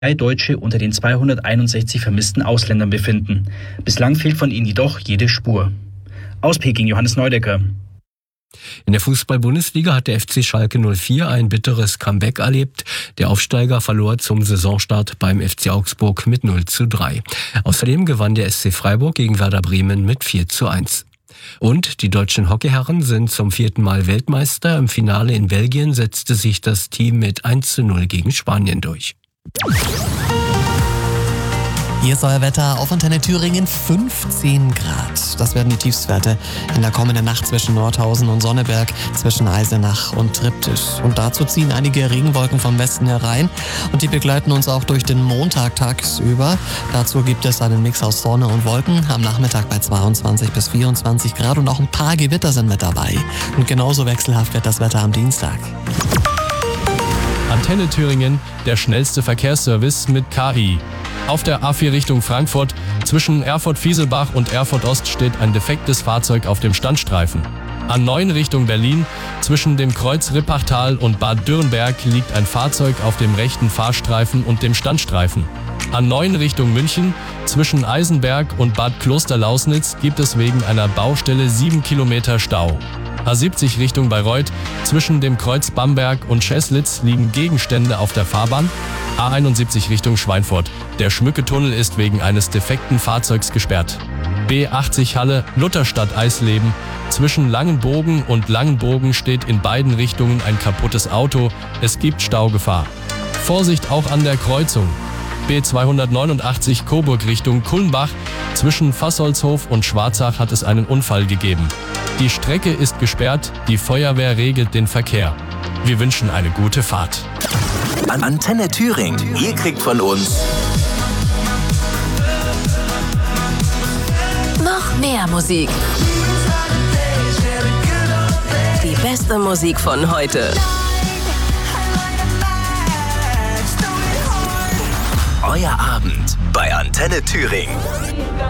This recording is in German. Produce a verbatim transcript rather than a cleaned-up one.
drei Deutsche unter den zweihunderteinundsechzig vermissten Ausländern befinden. Bislang fehlt von ihnen jedoch jede Spur. Aus Peking, Johannes Neudecker. In der Fußball-Bundesliga hat der F C Schalke null vier ein bitteres Comeback erlebt. Der Aufsteiger verlor zum Saisonstart beim F C Augsburg mit null zu drei. Außerdem gewann der S C Freiburg gegen Werder Bremen mit vier zu eins. Und die deutschen Hockeyherren sind zum vierten Mal Weltmeister. Im Finale in Belgien setzte sich das Team mit eins zu null gegen Spanien durch. Hier ist euer Wetter auf Antenne Thüringen, fünfzehn Grad. Das werden die Tiefstwerte in der kommenden Nacht zwischen Nordhausen und Sonneberg, zwischen Eisenach und Triptis. Und dazu ziehen einige Regenwolken vom Westen herein und die begleiten uns auch durch den Montag tagsüber. Dazu gibt es einen Mix aus Sonne und Wolken, am Nachmittag bei zweiundzwanzig bis vierundzwanzig Grad und auch ein paar Gewitter sind mit dabei. Und genauso wechselhaft wird das Wetter am Dienstag. Antenne Thüringen, der schnellste Verkehrsservice mit K I. Auf der A vier Richtung Frankfurt zwischen Erfurt-Fieselbach und Erfurt-Ost steht ein defektes Fahrzeug auf dem Standstreifen. A neun Richtung Berlin zwischen dem Kreuz Rippachtal und Bad Dürrenberg liegt ein Fahrzeug auf dem rechten Fahrstreifen und dem Standstreifen. A neun Richtung München zwischen Eisenberg und Bad Klosterlausnitz gibt es wegen einer Baustelle sieben Kilometer Stau. A siebzig Richtung Bayreuth zwischen dem Kreuz Bamberg und Scheslitz liegen Gegenstände auf der Fahrbahn. A einundsiebzig Richtung Schweinfurt. Der Schmücke-Tunnel ist wegen eines defekten Fahrzeugs gesperrt. B achtzig Halle Lutherstadt Eisleben. Zwischen Langenbogen und Langenbogen steht in beiden Richtungen ein kaputtes Auto. Es gibt Staugefahr. Vorsicht auch an der Kreuzung. B zweihundertneunundachtzig Coburg Richtung Kulmbach. Zwischen Fassolzhof und Schwarzach hat es einen Unfall gegeben. Die Strecke ist gesperrt, die Feuerwehr regelt den Verkehr. Wir wünschen eine gute Fahrt. Antenne Thüringen, ihr kriegt von uns noch mehr Musik. Die beste Musik von heute. Euer Abend bei Antenne Thüringen.